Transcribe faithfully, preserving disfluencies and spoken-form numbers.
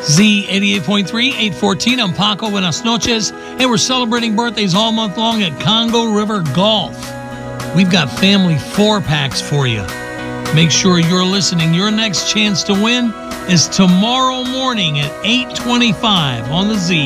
Z eighty-eight point three, eight fourteen. I'm Paco. Buenas noches. And we're celebrating birthdays all month long at Congo River Golf. We've got family four-packs for you. Make sure you're listening. Your next chance to win is tomorrow morning at eight twenty-five on the Z.